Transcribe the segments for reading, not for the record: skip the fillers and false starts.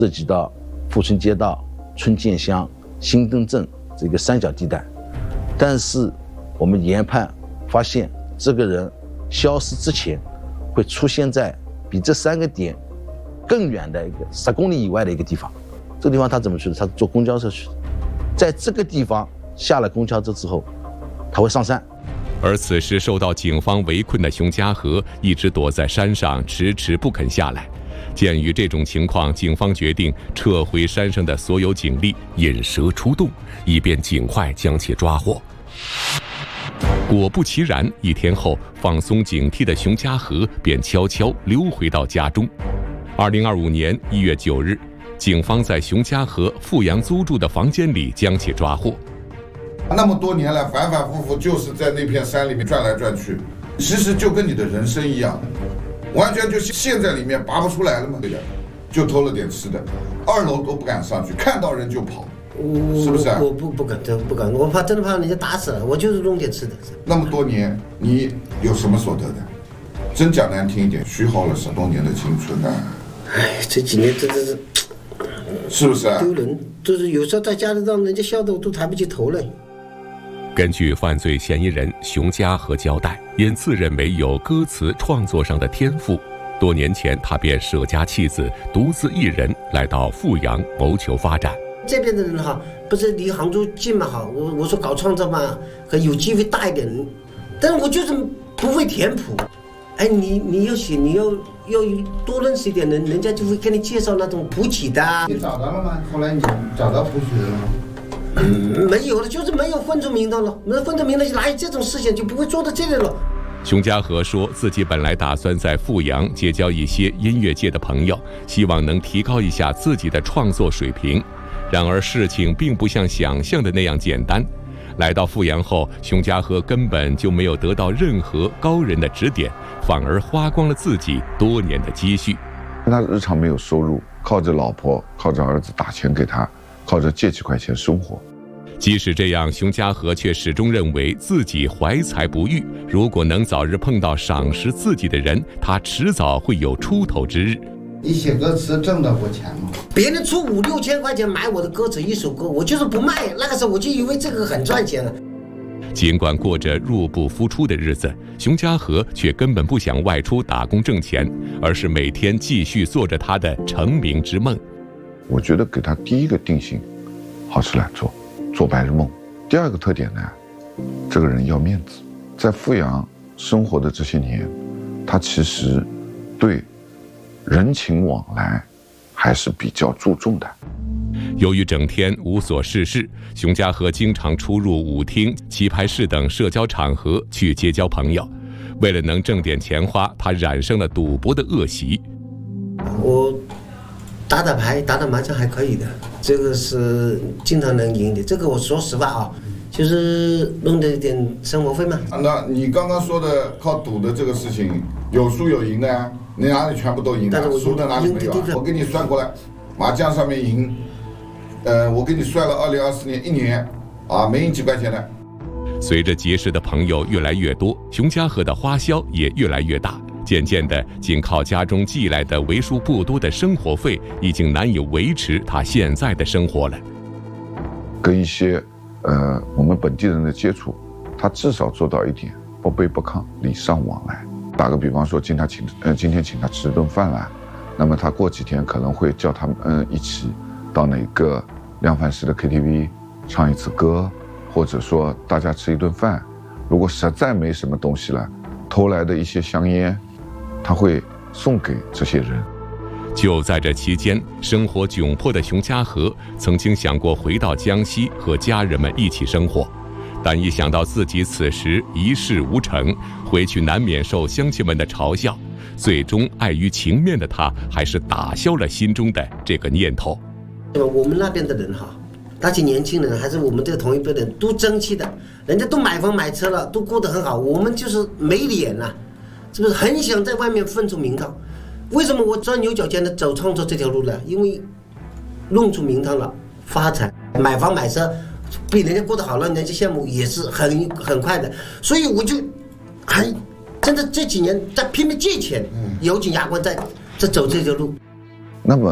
涉及到富春街道、春建乡、新登镇这个三角地带，但是我们研判发现，这个人消失之前会出现在比这3个点更远的一个10公里以外的一个地方。这个地方他怎么去的？他坐公交车去的。在这个地方下了公交车之后，他会上山。 而此时受到警方围困的熊家河一直躲在山上，迟迟不肯下来。鉴于这种情况，警方决定撤回山上的所有警力，引蛇出洞，以便尽快将其抓获。果不其然，1天后，放松警惕的熊家河便悄悄溜回到家中。2025年1月9日，警方在熊家河富阳租住的房间里将其抓获。 那么多年来，反反复复就是在那片山里面转来转去，其实就跟你的人生一样，完全就陷在里面拔不出来了嘛。对的，就偷了点吃的，2楼都不敢上去，看到人就跑，是不是啊？ 我不敢，我真的怕人家打死了，我就是弄点吃的。 那么多年，你有什么所得的？真讲难听一点，虚耗了10多年的青春啊！ 哎，这几年真的是不是啊？ 丢人，就是有时候在家里让人家笑得我都抬不起头来。 根据犯罪嫌疑人熊家河交代，因自认为有歌词创作上的天赋，多年前他便舍家弃子，独自一人来到富阳谋求发展。 这边的人哈，不是离杭州近嘛哈，我说搞创作嘛，可有机会大一点，但是我就是不会填谱。哎，你要写，你要多认识一点人，人家就会给你介绍那种谱曲的。 你找到了吗？后来你找到谱曲了吗？ 没有了，就是没有分出名堂了。没有分出名堂，哪有这种事情就不会做到这里了。 熊家河说自己本来打算在富阳结交一些音乐界的朋友，希望能提高一下自己的创作水平。然而事情并不像想象的那样简单。来到富阳后，熊家河根本就没有得到任何高人的指点，反而花光了自己多年的积蓄。 他日常没有收入，靠着老婆，靠着儿子打钱给他，靠着借几块钱生活。 即使这样，熊家河却始终认为自己怀才不遇，如果能早日碰到赏识自己的人，他迟早会有出头之日。 你写歌词挣到过钱吗？ 别人出5、6千块钱买我的歌词1首歌，我就是不卖。那个时候我就以为这个很赚钱了。 尽管过着入不敷出的日子，熊家河却根本不想外出打工挣钱，而是每天继续做着他的成名之梦。 我觉得给他第一个定性，好吃懒做白日梦。第2个特点呢，这个人要面子。在富阳生活的这些年，他其实对人情往来还是比较注重的。 由于整天无所事事，熊家河经常出入舞厅、棋牌室等社交场合去结交朋友。为了能挣点钱花，他染上了赌博的恶习。 我打牌、打麻将还可以的，这个是经常能赢的。这个我说实话啊，就是弄点点生活费嘛。 那你刚刚说的靠赌的这个事情，有输有赢的呀，你哪里全部都赢的？输的哪里没有啊？我给你算过来，麻将上面赢，我给你算了2024年1年，啊，没赢几块钱的。 随着结识的朋友越来越多，熊家河的花销也越来越大。渐渐的，仅靠家中寄来的为数不多的生活费，已经难以维持他现在的生活了。 跟一些我们本地人的接触，他至少做到一点，不卑不亢，礼尚往来。打个比方说，今天请他吃顿饭啦，那么他过几天可能会叫他们一起到哪个量贩式的 KTV 唱一次歌，或者说大家吃一顿饭。如果实在没什么东西了，偷来的一些香烟，他会送给这些人。 就在这期间，生活窘迫的熊家河曾经想过回到江西和家人们一起生活，但一想到自己此时一事无成，回去难免受乡亲们的嘲笑，最终碍于情面的他还是打消了心中的这个念头。 我们那边的人哈，那些年轻人还是我们这个同一辈人都争气的，人家都买房买车了，都过得很好，我们就是没脸了，是不是很想在外面分出名堂？为什么我钻牛角尖的走创作这条路呢？因为弄出名堂了，发财，买房买车，比人家过得好，让人家羡慕也是很快的。所以我就真的这几年在拼命借钱，咬紧牙关在走这条路。 那么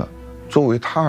作为他